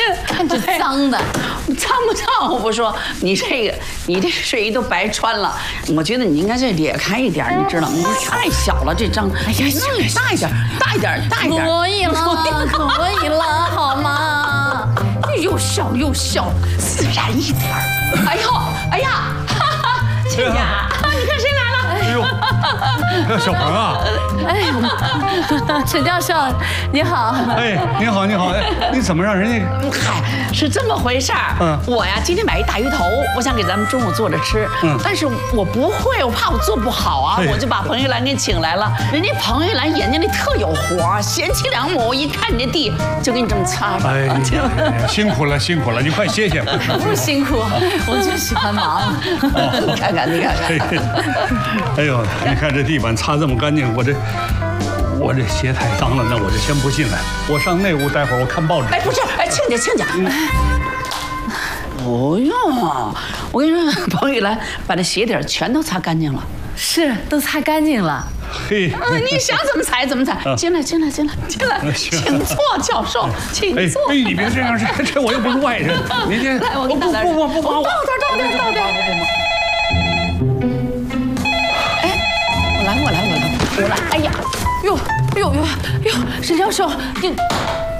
看着脏的， 脏不脏我不说，你这睡衣都白穿了，我觉得你应该再裂开一点，你知道吗？你太小了，这张，哎呀，大一点，大一点，大一点。 可以了，好吗？ 又笑又笑，自然一点。哎呦，哎呀，亲家，你看谁来了？ 哎呦，小鹏啊！ 哎，陈教授，你好。 哎，你好，你好，哎，你怎么让人家？ 嗨，是这么回事儿。我呀，今天买一大鱼头，我想给咱们中午做着吃。但是我不会，我怕我做不好啊，我就把彭玉兰给请来了。人家彭玉兰眼睛里特有活，贤妻良母，一看你这地就给你这么擦上。 哎，辛苦了，辛苦了，你快歇歇。 不辛苦，我就喜欢忙。 你看看，你看看。 哎呦，你看这地板擦这么干净，我这鞋太脏了，那我就先不进来，我上那屋待会儿我看报纸。 哎，不是，哎，亲家。不用，我跟你说，彭玉兰把这鞋底全都擦干净了。 是，都擦干净了。 嘿， 你想怎么踩怎么踩。进来，请坐，教授，请坐。 哎，你别这样，这我又不是外人，你这来，我给你倒点。 不， 倒点。哎，我来。哎呀，哟，沈教授，